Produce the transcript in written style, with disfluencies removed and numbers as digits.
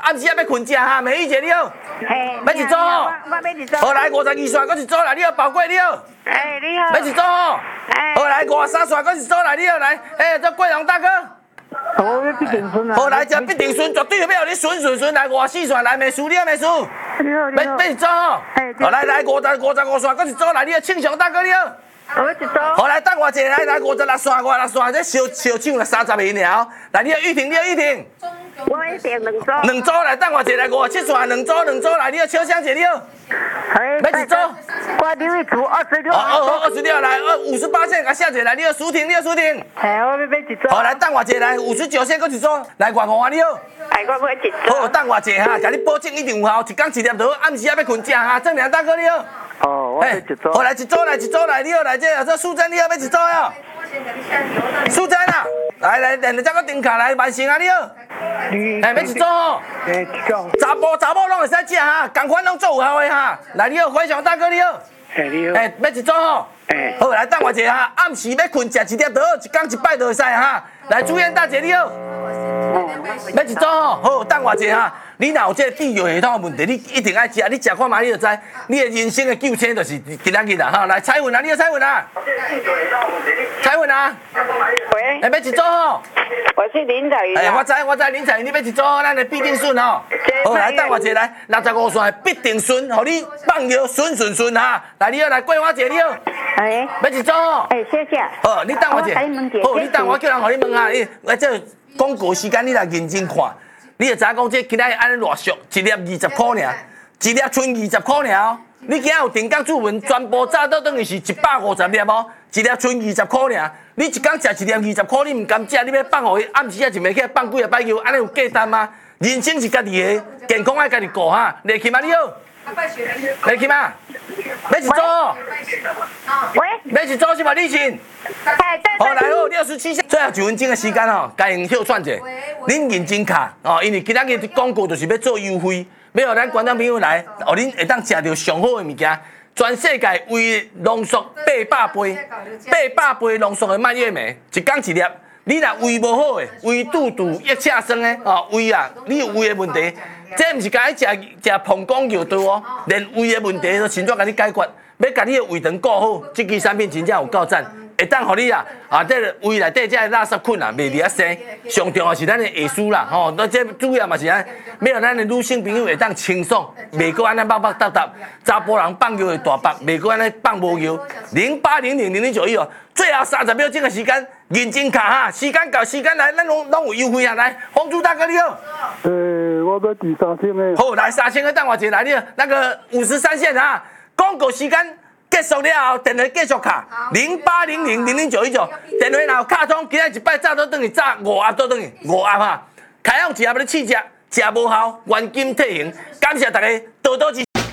暗时也要困食哈，美玉姐你好。 嘿， 要一组哦。 我要一组。 好来52线，搁一组来，你好宝贵你好。 哎，你好。 要一组哦。好来53线，搁一组来，你好来。这桂荣大哥。 我要必定顺啊。 好来，这必定顺，绝对要你顺来54线来，美术你好美术。 你好。 要一组哦。好来55线，搁一组来，你好庆祥大哥你好。 我要一组。 好来，等我一下来56线，这小抢了30个尔。来，你好玉婷，你好玉婷。 我一定2组。 2组来，等我一下来57线2组来，你好秋香姐你好。要一组。 我留一组26。 好26来，58线甲写者来，你好舒婷，你好舒婷。 嘿，我要一组。 好来，等我一下来59线搁一组，来外5啊你好。 哎，我要一组。 好，等我一下哈，甲你保证一定有效，一天1粒就好，暗时也要困食哈。正良大哥你好。 哦，我要一组。 好来一组来，你好来这苏珍你好要一组哟。苏珍啊，来，连着再搁顶卡来，万成啊你好。要一组吼。查甫拢会使食哈，同款拢做有效的哈。来你好，辉翔大哥你好。 你好。 要一组吼。好来，等我一下哈，暗时要困食1粒就好，一天1摆就会使哈。来，朱燕大姐你好。要一组吼，好，等我一下哈。你若有这个泌尿系统的问题，你一定爱食，你食看嘛，你就知，你的人生的救星就是今仔日啦哈。来，彩云啊，你好，彩云啊。彩云啊。 喂。 要一组吼。 我是林彩云。 我知林彩云，你要一组，咱的必定顺吼。好，来等我一下来，65线必定顺，互你放尿顺哈。来，你好，来桂花姐你好。要一组吼。 谢谢。 好，你等我一下。好，你等我叫人互你问哈。这广告时间你来认真看。你就知影讲，这今仔日安尼偌俗，一粒20块尔，一粒剩20块尔。你今仔有定岗注文，全部炸倒等于是150粒哦，一粒剩20块尔。你一天食一粒20块，你唔甘食，你要放互伊，暗时啊就袂起来放几个摆球，安尼有价值吗？人生是家己的，健康爱家己顾哈。丽琴啊，你好。丽琴啊，要一组哦。 喂。 要一组是嘛？李琴。好来好，67线，最后1分钟的时间哦，该用休喘者。恁认真卡哦，因为今仔日广告就是要做优惠，要让咱观众朋友来，哦，恁会当食到上好的物件。全世界唯浓缩800杯浓缩的蔓越莓，一天一粒。你若胃无好的，胃肚液赤酸的哦，胃啊，你有胃的问题，这毋是甲你食膨光药对哦，连胃的问题都亲自甲你解决。要甲你的胃肠顾好，这支产品真正有够赞。会当互你这个胃内底这垃圾菌袂离啊生。上重要是咱的下输啦，吼，那这主要嘛是要让咱的女性朋友会当清爽，袂过安尼bak搭搭。查甫人放尿会大腹，袂过安尼放无尿。08000091哦，最后30秒钟的时间，认真卡哈，时间到时间来，咱拢有优惠啊！来，黄猪大哥你好。 我要第3千的。 好，来3000个等我一下来，你那个53线哈，广告时间。结束了后，电话继续卡08000091电话若卡通，今仔一摆炸倒转去，炸5盒倒转去5盒哈，开放1盒要你试食，食无效，原金退还。感谢大家多多支持。